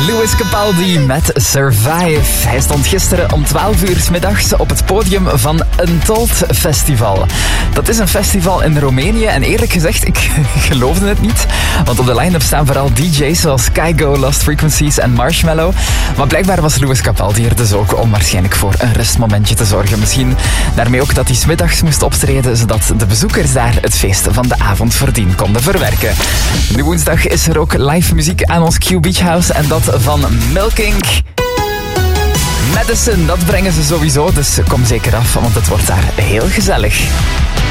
Lewis Capaldi met Survive. Hij stond gisteren om 12 uur 's middags op het podium van Untold Festival. Dat is een festival in Roemenië en eerlijk gezegd, ik geloofde het niet. Want op de line-up staan vooral DJ's zoals Kygo, Lost Frequencies en Marshmello. Maar blijkbaar was Lewis Capaldi er dus ook om waarschijnlijk voor een rustmomentje te zorgen. Misschien daarmee ook dat hij 's middags moest optreden, zodat de bezoekers daar het feest van de avond voordien konden verwerken. Nu woensdag is er ook live muziek aan ons Q Beach House en dat van Milk Inc. Madison, dat brengen ze sowieso, dus kom zeker af, want het wordt daar heel gezellig.